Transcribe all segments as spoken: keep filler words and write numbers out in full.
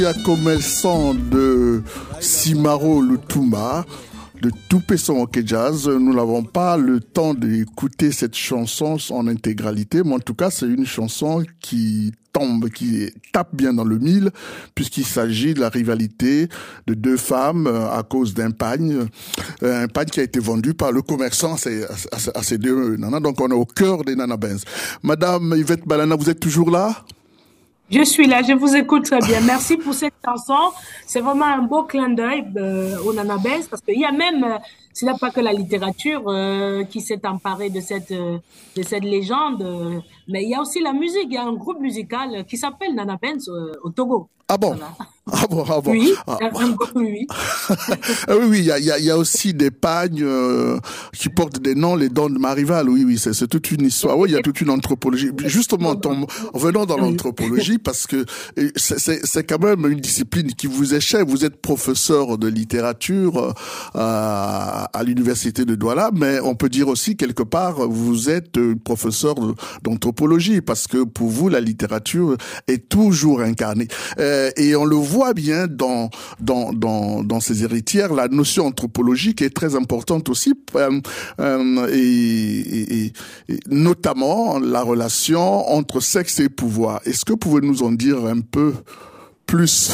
À commerçant de Simaro Lutumba, de Toupé Songoké Jazz, nous n'avons pas le temps d'écouter cette chanson en intégralité, mais en tout cas, c'est une chanson qui tombe, qui tape bien dans le mille, puisqu'il s'agit de la rivalité de deux femmes à cause d'un pagne, un pagne qui a été vendu par le commerçant à ces, à, à ces deux nanas. Donc, on est au cœur des Nana Benz. Madame Yvette Balana, vous êtes toujours là? Je suis là, je vous écoute très bien. Merci pour cette chanson. C'est vraiment un beau clin d'œil euh, au Nana Benz, parce qu'il y a même, euh, ce n'est pas que la littérature euh, qui s'est emparée de cette euh, de cette légende, euh, mais il y a aussi la musique. Il y a un groupe musical qui s'appelle Nana Benz euh, au Togo. Ah bon? Voilà. Ah bon, ah bon. Oui, ah. Un, oui. ah oui, oui, il y a, y, a, y a aussi des pagnes euh, qui portent des noms, les dons de Marival. Oui, oui, c'est, c'est toute une histoire. Oui, il y a toute une anthropologie. Justement, tom, venons dans l'anthropologie, parce que c'est, c'est, c'est quand même une discipline qui vous est chère. Vous êtes professeur de littérature euh, à, à l'université de Douala, mais on peut dire aussi quelque part, vous êtes professeur d'anthropologie, parce que pour vous, la littérature est toujours incarnée. Euh, et on le voit bien dans dans dans dans ces héritières, la notion anthropologique est très importante aussi, euh, euh, et, et, et, et notamment la relation entre sexe et pouvoir. Est-ce que vous pouvez nous en dire un peu plus?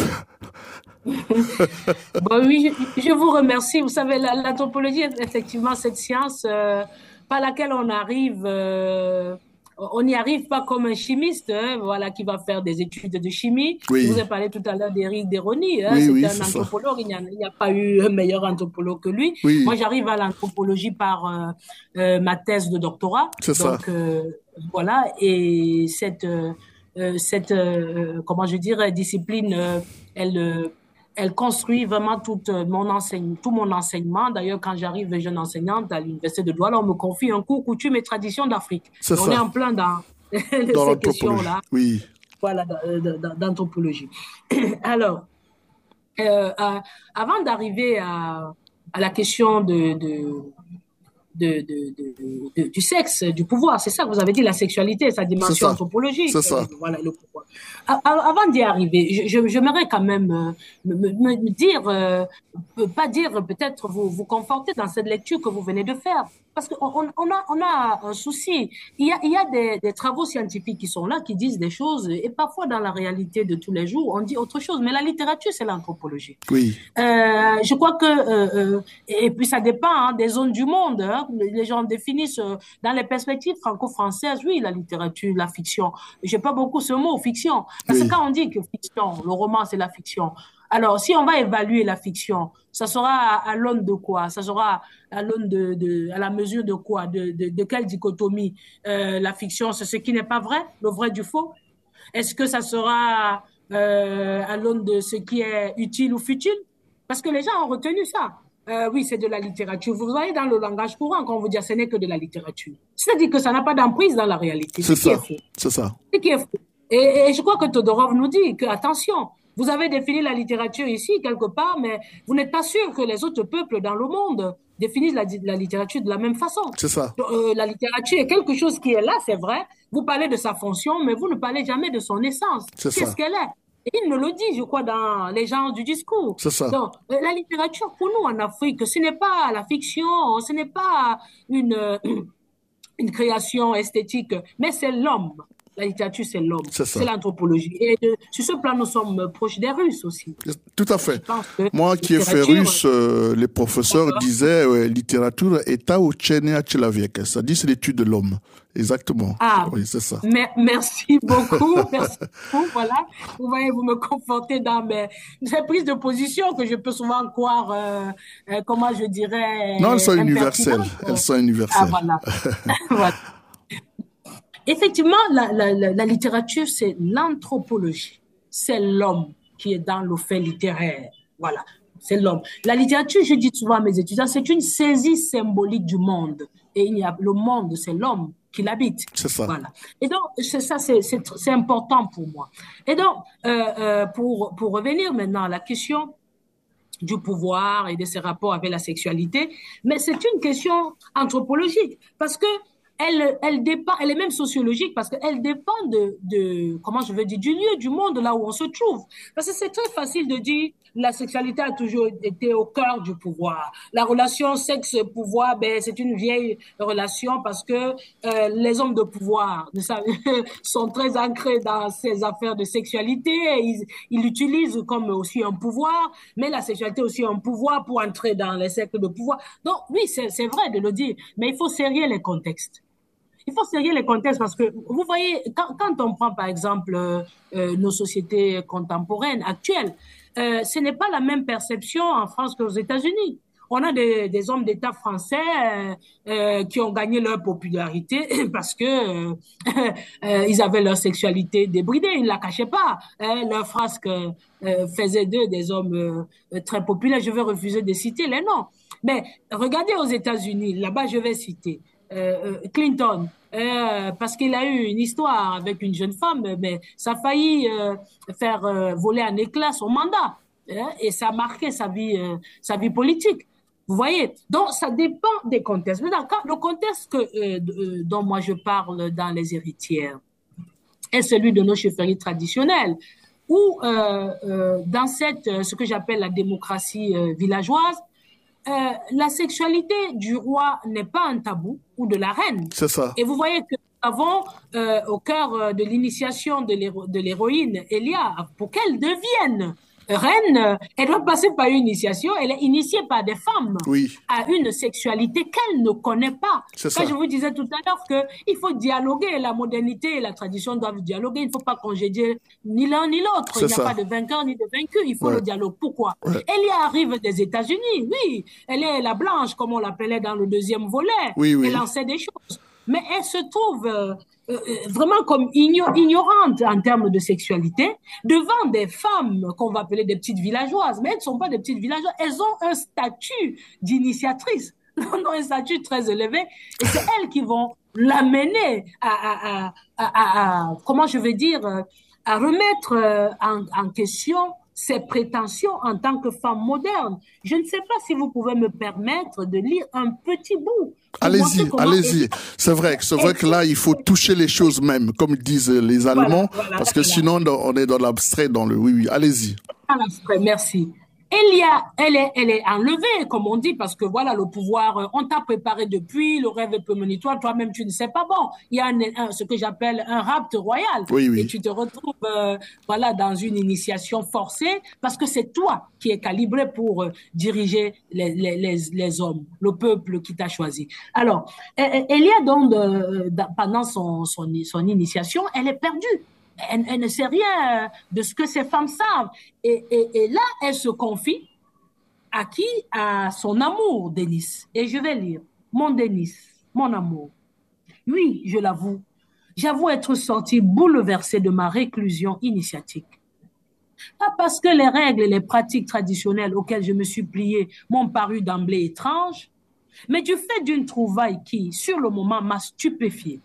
Bon, oui, je, je vous remercie. Vous savez, la, l'anthropologie est effectivement cette science euh, par laquelle on arrive. Euh, On n'y arrive pas comme un chimiste, hein, voilà, qui va faire des études de chimie. Oui. Je vous ai parlé tout à l'heure d'Éric Desroni, hein, oui, c'est oui, un c'est anthropologue, il n'y, a, il n'y a pas eu un meilleur anthropologue que lui. Oui. Moi, j'arrive à l'anthropologie par euh, euh, ma thèse de doctorat. C'est Donc, ça. Euh, voilà, et cette, euh, cette euh, comment je dirais, discipline, euh, elle... Euh, elle construit vraiment tout mon enseignement, tout mon enseignement. D'ailleurs, quand j'arrive jeune enseignante à l'université de Douala, on me confie un cours coutumes et traditions d'Afrique. C'est on ça. est en plein dans, dans ces questions-là. Oui. Voilà, d'anthropologie. Alors, euh, euh, avant d'arriver à, à la question de, de De, de, de, de, du sexe, du pouvoir. C'est ça que vous avez dit, la sexualité, sa dimension anthropologique. C'est ça. Euh, voilà, le pouvoir. Avant d'y arriver, je, j'aimerais quand même euh, me, me, me dire, euh, pas dire, peut-être vous, vous conforter dans cette lecture que vous venez de faire. Parce qu'on on a, on a un souci. Il y a, il y a des, des travaux scientifiques qui sont là, qui disent des choses, et parfois dans la réalité de tous les jours, on dit autre chose. Mais la littérature, c'est l'anthropologie. Oui. Euh, je crois que, euh, euh, et puis ça dépend hein, des zones du monde. Hein. Les gens définissent euh, dans les perspectives franco-françaises, oui, la littérature, la fiction. J'ai pas beaucoup ce mot, fiction. Parce oui. que quand on dit que fiction, le roman, c'est la fiction. Alors, si on va évaluer la fiction, ça sera à, à l'aune de quoi? Ça sera à l'aune de, de, à la mesure de quoi? De, de, de quelle dichotomie? Euh, la fiction, c'est ce qui n'est pas vrai, le vrai du faux? Est-ce que ça sera euh, à l'aune de ce qui est utile ou futile? Parce que les gens ont retenu ça. Euh, oui, c'est de la littérature. Vous voyez dans le langage courant quand on vous dit ce n'est que de la littérature. C'est-à-dire que ça n'a pas d'emprise dans la réalité. C'est ça. Qui est c'est ça. C'est qui est faux. Et, et je crois que Todorov nous dit que, attention, vous avez défini la littérature ici, quelque part, mais vous n'êtes pas sûr que les autres peuples dans le monde définissent la, la littérature de la même façon. C'est ça. Euh, la littérature est quelque chose qui est là, c'est vrai. Vous parlez de sa fonction, mais vous ne parlez jamais de son essence. C'est Qu'est-ce ça. qu'elle est? Et il me le dit, je crois, dans les genres du discours. C'est ça. Donc, la littérature, pour nous, en Afrique, ce n'est pas la fiction, ce n'est pas une, une création esthétique, mais c'est l'homme. La littérature, c'est l'homme, c'est, c'est l'anthropologie. Et de, sur ce plan, nous sommes proches des Russes aussi. Tout à fait. Moi qui ai fait russe, euh, les professeurs D'accord. disaient ouais, littérature est à uchenia человека. Ça dit c'est l'étude de l'homme. Exactement. Ah, oui, c'est ça. Mais, merci beaucoup. Merci beaucoup. Voilà. Vous voyez, vous me confortez dans mes, mes prises de position que je peux souvent croire, euh, euh, comment je dirais. Non, elles sont universelles. Elles sont universelles. Ah, voilà. voilà. Effectivement, la, la, la, la littérature, c'est l'anthropologie. C'est l'homme qui est dans le fait littéraire. Voilà, c'est l'homme. La littérature, je dis souvent à mes étudiants, c'est une saisie symbolique du monde. Et il y a, le monde, c'est l'homme qui l'habite. C'est ça. Voilà. Et donc, c'est ça, c'est, c'est, c'est important pour moi. Et donc, euh, euh, pour, pour revenir maintenant à la question du pouvoir et de ses rapports avec la sexualité, mais c'est une question anthropologique. Parce que elle, elle dépend, elle est même sociologique parce qu'elle dépend de, de, comment je veux dire, du lieu, du monde là où on se trouve. Parce que c'est très facile de dire la sexualité a toujours été au cœur du pouvoir. La relation sexe-pouvoir, ben, c'est une vieille relation parce que euh, les hommes de pouvoir sont très ancrés dans ces affaires de sexualité. Ils, ils l'utilisent comme aussi un pouvoir, mais la sexualité est aussi un pouvoir pour entrer dans les cercles de pouvoir. Donc oui, c'est, c'est vrai de le dire, mais il faut serrer les contextes. Il faut serrer les contextes parce que, vous voyez, quand, quand on prend par exemple euh, euh, nos sociétés contemporaines, actuelles, euh, ce n'est pas la même perception en France qu'aux États-Unis. On a des, des hommes d'État français euh, euh, qui ont gagné leur popularité parce que euh, euh, ils avaient leur sexualité débridée, ils ne la cachaient pas. Hein, leur frasque euh, faisait d'eux des hommes euh, très populaires. Je vais refuser de citer les noms. Mais regardez aux États-Unis, là-bas je vais citer euh, Clinton, euh, parce qu'il a eu une histoire avec une jeune femme, mais ça a failli euh, faire euh, voler en éclats son mandat, hein, et ça a marqué sa vie, euh, sa vie politique. Vous voyez, donc ça dépend des contextes. Mais dans le contexte que, euh, dont moi je parle dans Les Héritières est celui de nos chefferies traditionnelles, où euh, euh, dans cette, ce que j'appelle la démocratie euh, villageoise, euh, la sexualité du roi n'est pas un tabou, ou de la reine. C'est ça. Et vous voyez que nous avons euh, au cœur de l'initiation de, l'héro- de l'héroïne Elia, pour qu'elle devienne reine, elle doit passer par une initiation, elle est initiée par des femmes Oui. à une sexualité qu'elle ne connaît pas. C'est Quand ça. je vous disais tout à l'heure qu'il faut dialoguer, la modernité et la tradition doivent dialoguer, il ne faut pas congédier ni l'un ni l'autre, C'est il n'y a ça. pas de vainqueur ni de vaincu, il faut Ouais. le dialogue. Pourquoi? Ouais. Elle y arrive des États-Unis, oui, elle est la blanche, comme on l'appelait dans le deuxième volet, Oui, oui. elle en sait des choses, mais elle se trouve euh, euh, vraiment comme igno- ignorante en termes de sexualité devant des femmes qu'on va appeler des petites villageoises, mais elles ne sont pas des petites villageoises, elles ont un statut d'initiatrice, ont un statut très élevé, et c'est elles qui vont l'amener à, à, à, à, à, comment je vais dire, à remettre en, en question ses prétentions en tant que femme moderne. Je ne sais pas si vous pouvez me permettre de lire un petit bout. Allez-y, allez-y. C'est vrai, c'est vrai que là, il faut toucher les choses même, comme disent les Allemands, voilà, voilà, parce que voilà. Sinon, on est dans l'abstrait, dans le oui, oui. Allez-y. Dans l'abstrait, merci. Elle, y a, elle, est, elle est enlevée, comme on dit, parce que voilà, le pouvoir, on t'a préparé depuis, le rêve est prémonitoire, toi-même tu ne sais pas. Bon, il y a un, un, ce que j'appelle un rapt royal. Oui, oui. Et tu te retrouves euh, voilà, dans une initiation forcée, parce que c'est toi qui es calibré pour euh, diriger les, les, les, les hommes, le peuple qui t'a choisi. Alors, elle, elle y a donc, euh, pendant son, son, son initiation, elle est perdue. Elle, elle ne sait rien de ce que ces femmes savent. Et, et, et là, elle se confie à qui? À son amour, Denis. Et je vais lire. Mon Denis, mon amour. Oui, je l'avoue. J'avoue être sortie bouleversée de ma réclusion initiatique. Pas parce que les règles et les pratiques traditionnelles auxquelles je me suis pliée m'ont paru d'emblée étranges, mais du fait d'une trouvaille qui, sur le moment, m'a stupéfiée.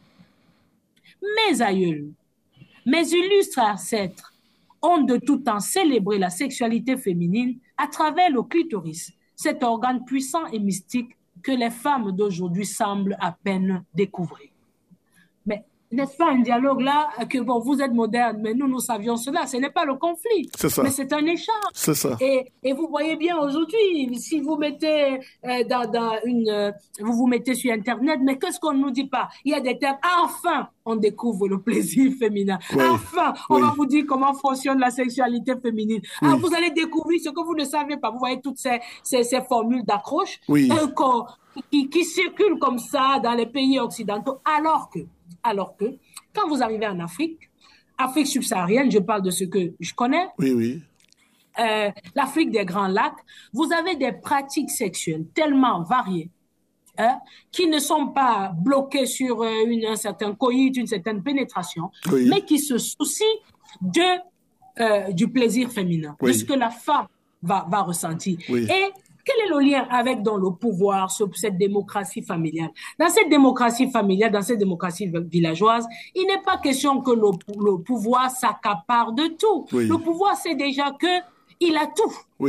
Mes aïeuls, mes illustres ancêtres ont de tout temps célébré la sexualité féminine à travers le clitoris, cet organe puissant et mystique que les femmes d'aujourd'hui semblent à peine découvrir. Mais n'est-ce pas un dialogue là que bon, vous êtes moderne, mais nous, nous savions cela. Ce n'est pas le conflit, c'est ça. Mais c'est un échange. C'est ça. Et, et vous voyez bien aujourd'hui, si vous mettez euh, dans, dans une, euh, vous vous mettez sur Internet, mais qu'est-ce qu'on ne nous dit pas? Il y a des termes. Enfin, on découvre le plaisir féminin. Oui. Enfin, on oui. va vous dire comment fonctionne la sexualité féminine. Oui. Alors, vous allez découvrir ce que vous ne savez pas. Vous voyez toutes ces, ces, ces formules d'accroche oui. euh, qui, qui circulent comme ça dans les pays occidentaux, alors que Alors que, quand vous arrivez en Afrique, Afrique subsaharienne, je parle de ce que je connais, oui, oui. Euh, l'Afrique des Grands Lacs, vous avez des pratiques sexuelles tellement variées, hein, qui ne sont pas bloquées sur euh, une, un certain coït, une certaine pénétration, oui. mais qui se soucient de, euh, du plaisir féminin, oui. de ce que la femme va, va ressentir. Oui. Et quel est le lien avec dans le pouvoir, cette démocratie familiale? Dans cette démocratie familiale, dans cette démocratie villageoise, il n'est pas question que le, le pouvoir s'accapare de tout. Oui. Le pouvoir sait déjà que il a tout. Oui.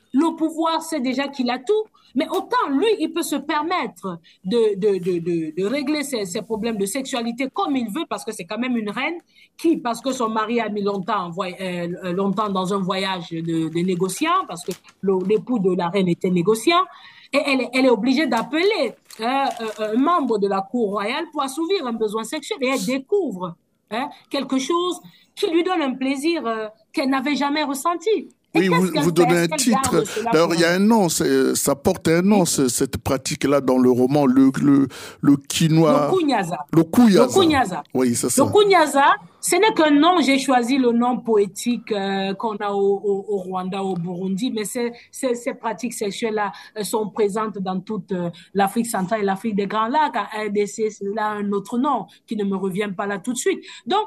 le pouvoir sait déjà qu'il a tout, mais autant lui, il peut se permettre de, de, de, de, de régler ses, ses problèmes de sexualité comme il veut, parce que c'est quand même une reine qui, parce que son mari a mis longtemps, euh, longtemps dans un voyage de, de négociant, parce que l'époux de la reine était négociant, et elle, elle est obligée d'appeler euh, un membre de la cour royale pour assouvir un besoin sexuel, et elle découvre hein, quelque chose qui lui donne un plaisir euh, qu'elle n'avait jamais ressenti. Et oui, vous, vous donnez un titre. D'ailleurs, il y a un nom, ça porte un nom, oui. Cette pratique-là dans le roman, le, le, le quinoa. Le kunyaza. Le kunyaza. Le kunyaza. Oui, c'est ça. Le kunyaza, ce n'est qu'un nom, j'ai choisi le nom poétique euh, qu'on a au, au, au Rwanda, au Burundi, mais c'est, c'est, ces pratiques sexuelles-là euh, sont présentes dans toute euh, l'Afrique centrale et l'Afrique des Grands Lacs. À R D C, c'est là un autre nom qui ne me revient pas là tout de suite. Donc,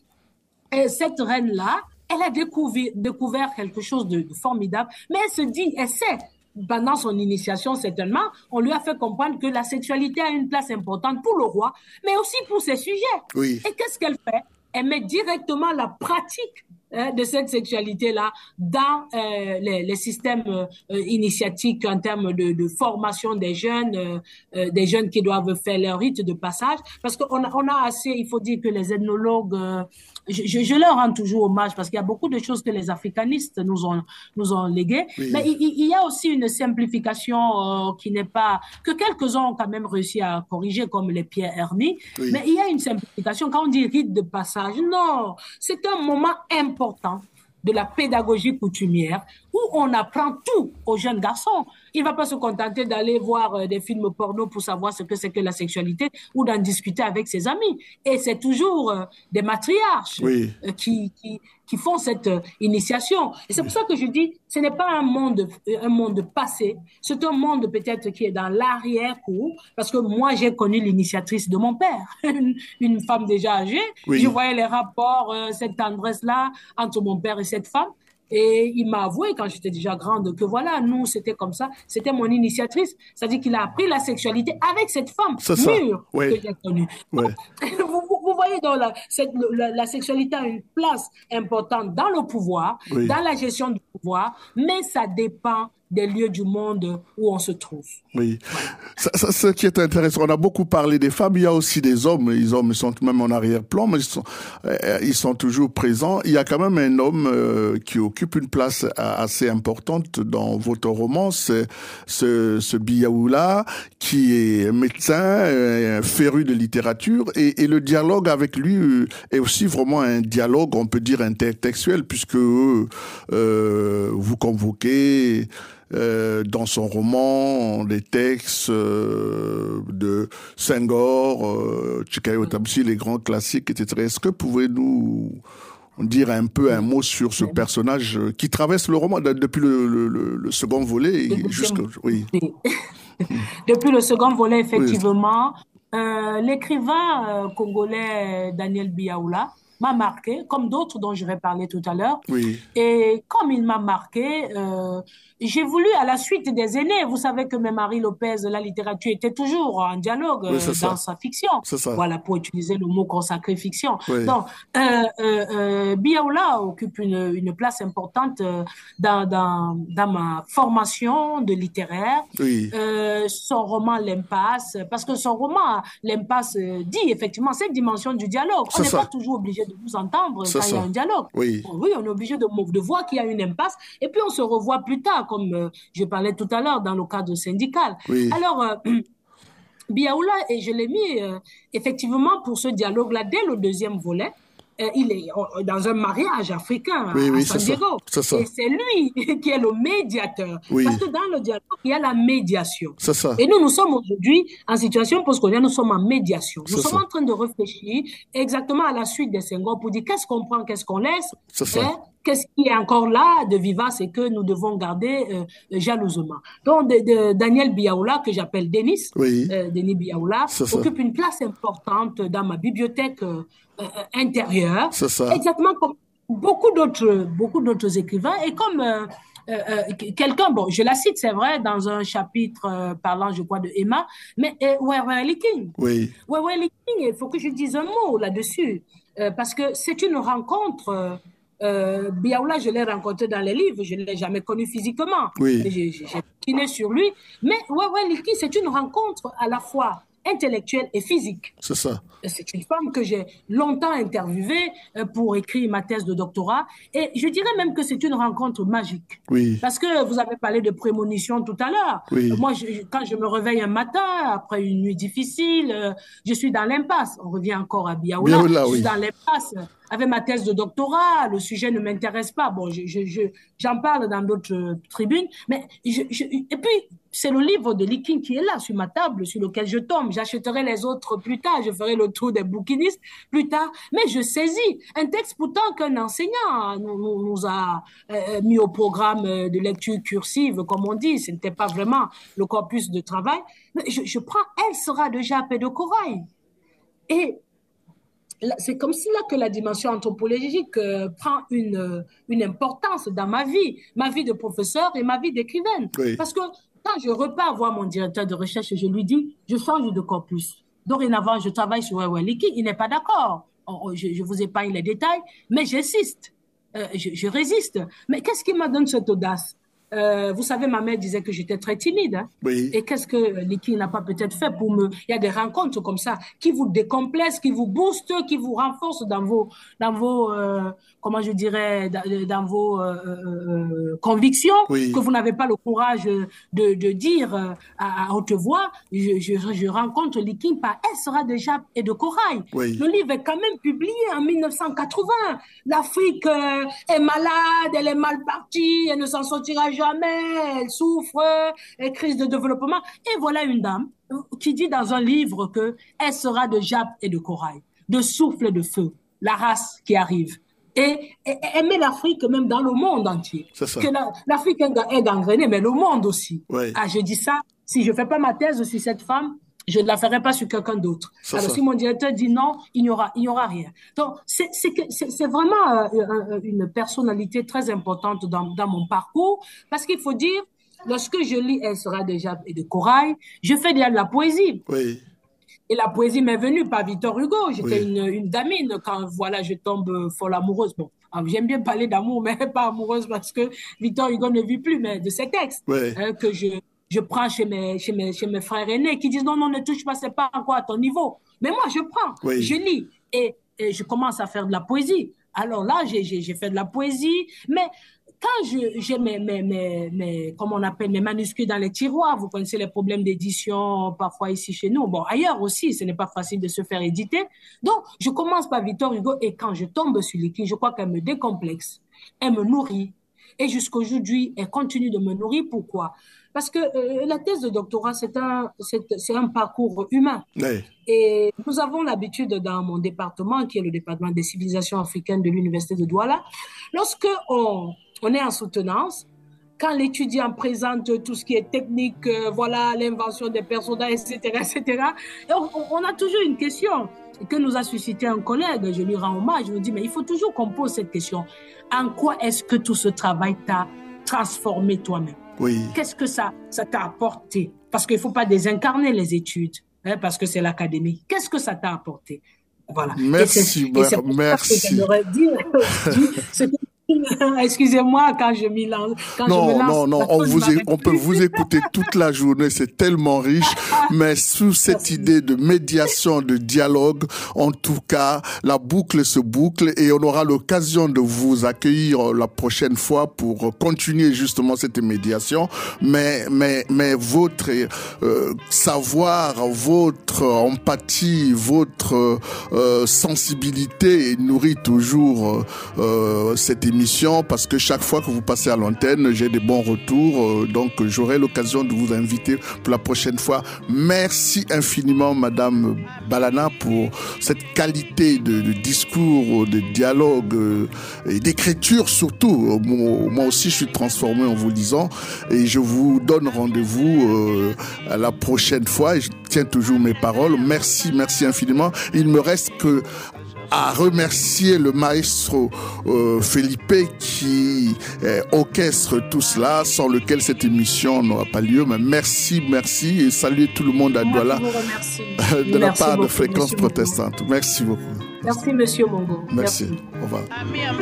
euh, cette reine-là, elle a découvert, découvert quelque chose de, de formidable, mais elle se dit, elle sait, pendant son initiation certainement, on lui a fait comprendre que la sexualité a une place importante pour le roi, mais aussi pour ses sujets. Oui. Et qu'est-ce qu'elle fait? Elle met directement la pratique euh, de cette sexualité-là dans euh, les, les systèmes euh, initiatiques en termes de, de formation des jeunes, euh, euh, des jeunes qui doivent faire leur rite de passage, parce qu'on a, on a assez, il faut dire que les ethnologues, euh, je, je, je leur rends toujours hommage parce qu'il y a beaucoup de choses que les africanistes nous ont, nous ont léguées, oui. Mais il, il y a aussi une simplification euh, qui n'est pas, que quelques-uns ont quand même réussi à corriger, comme les Pierre Herny, oui. Mais il y a une simplification. Quand on dit rite de passage, non, c'est un moment important de la pédagogie coutumière où on apprend tout aux jeunes garçons. Il ne va pas se contenter d'aller voir euh, des films porno pour savoir ce que c'est que la sexualité ou d'en discuter avec ses amis. Et c'est toujours euh, des matriarches oui. euh, qui, qui, qui font cette euh, initiation. Et c'est pour ça que je dis, ce n'est pas un monde, un monde passé, c'est un monde peut-être qui est dans l'arrière-cour, parce que moi, j'ai connu l'initiatrice de mon père, une, une femme déjà âgée. Oui. Je voyais les rapports, euh, cette tendresse-là entre mon père et cette femme. Et il m'a avoué, quand j'étais déjà grande, que voilà, nous, c'était comme ça. C'était mon initiatrice. C'est-à-dire qu'il a appris la sexualité avec cette femme mûre oui. que j'ai connue. Oui. vous, vous, vous voyez, donc, la, cette, la, la sexualité a une place importante dans le pouvoir, oui. Dans la gestion du pouvoir, mais ça dépend des lieux du monde où on se trouve. Oui. Ça, ça, ce qui est intéressant, on a beaucoup parlé des femmes, il y a aussi des hommes. Les hommes sont même en arrière-plan, mais ils sont, euh, ils sont toujours présents. Il y a quand même un homme euh, qui occupe une place assez importante dans votre roman, c'est ce, ce Biaoula, qui est médecin, euh, féru de littérature, et, et le dialogue avec lui est aussi vraiment un dialogue, on peut dire intertextuel, puisque euh, vous convoquez Euh, dans son roman, les textes euh, de Senghor, euh, Tchikayo Tamsi, les grands classiques, et cetera. Est-ce que pouvez-nous dire un peu un mot sur ce personnage qui traverse le roman depuis le, le, le, le second volet jusqu'à... Oui. Depuis le second volet, effectivement, oui. euh, l'écrivain euh, congolais Daniel Biaoula m'a marqué, comme d'autres dont je vais parler tout à l'heure. Oui. Et comme il m'a marqué, euh, j'ai voulu, à la suite des aînés, vous savez que même Marie Lopez, la littérature était toujours en dialogue oui, euh, dans sa fiction. C'est ça. Voilà, pour utiliser le mot consacré fiction. Oui. Donc, euh, euh, euh, Biaoula occupe une, une place importante dans, dans, dans ma formation de littéraire. Oui. Euh, son roman L'Impasse, parce que son roman L'Impasse dit effectivement cette dimension du dialogue. On n'est pas toujours obligé de vous entendre c'est quand ça. il y a un dialogue. Oui. Oui, on est obligé de, de voir qu'il y a une impasse et puis on se revoit plus tard, comme euh, je parlais tout à l'heure dans le cadre syndical. Oui. Alors, euh, Biaoula, et je l'ai mis euh, effectivement pour ce dialogue-là dès le deuxième volet. Euh, il est euh, dans un mariage africain oui, à oui, San Diego. Ça. Ça. Et c'est lui qui est le médiateur. Oui. Parce que dans le dialogue, il y a la médiation. C'est ça. Et nous, nous sommes aujourd'hui en situation postcoloniale, nous sommes en médiation. Nous c'est sommes ça. en train de réfléchir exactement à la suite des Senghor pour dire qu'est-ce qu'on prend, qu'est-ce qu'on laisse. C'est ça. Hein? Qu'est-ce qui est encore là de vivace et que nous devons garder euh, jalousement. Donc, de, de Daniel Biaoula, que j'appelle Denis, oui. euh, Denis Biaoula, occupe une place importante dans ma bibliothèque euh, euh, intérieure. C'est ça. Exactement comme beaucoup d'autres, beaucoup d'autres écrivains. Et comme euh, euh, quelqu'un, bon, je la cite, c'est vrai, dans un chapitre euh, parlant, je crois, de Emma, mais euh, Weweli King. Oui. Weweli King, il faut que je dise un mot là-dessus, euh, parce que c'est une rencontre... Euh, Euh, Biaoula, je l'ai rencontré dans les livres, je ne l'ai jamais connu physiquement. Oui. J'ai kiné sur lui. Mais Wewe Liki, c'est une rencontre à la fois intellectuelle et physique. C'est ça. C'est une femme que j'ai longtemps interviewée pour écrire ma thèse de doctorat. Et je dirais même que c'est une rencontre magique. Oui. Parce que vous avez parlé de prémonition tout à l'heure. Oui. Moi, je, quand je me réveille un matin, après une nuit difficile, je suis dans l'impasse. On revient encore à Biaoula. Biaoula, je suis oui. dans l'impasse. Avec ma thèse de doctorat, le sujet ne m'intéresse pas. Bon, je, je, je, j'en parle dans d'autres tribunes. Mais je, je, et puis, c'est le livre de Liking qui est là, sur ma table, sur lequel je tombe. J'achèterai les autres plus tard. Je ferai le tour des bouquinistes plus tard. Mais je saisis un texte pourtant qu'un enseignant nous, nous, nous a euh, mis au programme de lecture cursive, comme on dit. Ce n'était pas vraiment le corpus de travail. Mais je, je prends Elle sera de Jappe et de Corail. Et c'est comme si là que la dimension anthropologique euh, prend une, euh, une importance dans ma vie, ma vie de professeur et ma vie d'écrivaine. Oui. Parce que quand je repars voir mon directeur de recherche, je lui dis, je change de corpus. Dorénavant, je travaille sur Wewe Liki. Il n'est pas d'accord. Je, je vous épargne les détails, mais j'insiste. Euh, je, je résiste. Mais qu'est-ce qui me donne cette audace? Euh, vous savez, ma mère disait que j'étais très timide. Hein? Oui. Et qu'est-ce que Liki n'a pas peut-être fait pour me... Il y a des rencontres comme ça qui vous décomplexent, qui vous boostent, qui vous renforcent dans vos, dans vos euh, comment je dirais, dans, dans vos euh, euh, convictions, oui. que vous n'avez pas le courage de, de dire à, à haute voix. Je, je, je rencontre Liki par Elle sera de Jappe et de Corail. Oui. Le livre est quand même publié en mille neuf cent quatre-vingts. L'Afrique euh, est malade, elle est mal partie, elle ne s'en sortira jamais. Jamais, elle souffre, elle crise de développement. Et voilà une dame qui dit dans un livre que elle sera de Jappe et de Corail, de souffle et de feu, la race qui arrive. Et, et aimer l'Afrique même dans le monde entier. C'est ça. Que la, l'Afrique est gangrénée, mais le monde aussi. Oui. Ah, je dis ça, si je ne fais pas ma thèse sur cette femme, je ne la ferai pas sur quelqu'un d'autre. C'est Alors, ça. si mon directeur dit non, il n'y aura, il n'y aura rien. Donc, c'est, c'est, c'est, c'est vraiment euh, une personnalité très importante dans, dans mon parcours, parce qu'il faut dire, lorsque je lis Elle sera de Jappe et de Corail, je fais de la poésie. Oui. Et la poésie m'est venue par Victor Hugo. J'étais Oui. une, une gamine quand, voilà, je tombe folle amoureuse. Bon, j'aime bien parler d'amour, mais pas amoureuse parce que Victor Hugo ne vit plus, mais de ses textes Oui. hein, que je... je prends chez mes, chez, mes, chez mes frères aînés qui disent non, non, ne touche pas, c'est pas encore à ton niveau. Mais moi, je prends, oui. je lis et, et je commence à faire de la poésie. Alors là, j'ai, j'ai, j'ai fait de la poésie, mais quand je, j'ai mes, mes, mes, mes, comment on appelle, mes manuscrits dans les tiroirs, vous connaissez les problèmes d'édition parfois ici chez nous. Bon, ailleurs aussi, ce n'est pas facile de se faire éditer. Donc, je commence par Victor Hugo et quand je tombe sur Liki, je crois qu'elle me décomplexe, elle me nourrit. Et jusqu'aujourd'hui, elle continue de me nourrir. Pourquoi? Parce que euh, la thèse de doctorat, c'est un, c'est, c'est un parcours humain. Oui. Et nous avons l'habitude dans mon département, qui est le département des civilisations africaines de l'Université de Douala, lorsque on, on est en soutenance, quand l'étudiant présente tout ce qui est technique, euh, voilà, l'invention des personnages, et cetera, et cetera, et on, on a toujours une question que nous a suscité un collègue, je lui rends hommage, je lui dis, mais il faut toujours qu'on pose cette question. En quoi est-ce que tout ce travail t'a transformé toi-même? Oui. Qu'est-ce que ça, ça t'a apporté? Parce qu'il ne faut pas désincarner les études, hein, parce que c'est l'académie. Qu'est-ce que ça t'a apporté? Voilà. Merci, et c'est, et c'est merci. Que j'aimerais dire, c'est que excusez-moi quand je m'y lance. Quand non, je me lance, non, non, on, vous é- on peut vous écouter toute la journée, c'est tellement riche, mais sous cette Merci. idée de médiation, de dialogue, en tout cas, la boucle se boucle et on aura l'occasion de vous accueillir la prochaine fois pour continuer justement cette médiation, mais, mais, mais votre euh, savoir, votre empathie, votre euh, sensibilité nourrit toujours euh, cette émission. Émission parce que chaque fois que vous passez à l'antenne, j'ai des bons retours, euh, donc j'aurai l'occasion de vous inviter pour la prochaine fois. Merci infiniment, Madame Balana, pour cette qualité de, de discours, de dialogue euh, et d'écriture surtout. Moi, moi aussi, je suis transformé en vous lisant et je vous donne rendez-vous euh, à la prochaine fois. Et je tiens toujours mes paroles. Merci, merci infiniment. Il me reste que à remercier le maestro euh, Felipe qui euh, orchestre tout cela, sans lequel cette émission n'aura pas lieu. Mais merci, merci et saluez tout le monde à Douala de la merci part beaucoup, de Fréquence Monsieur Protestante. Mongo. Merci beaucoup. Merci, Monsieur Mongo. Merci. Merci. Au revoir.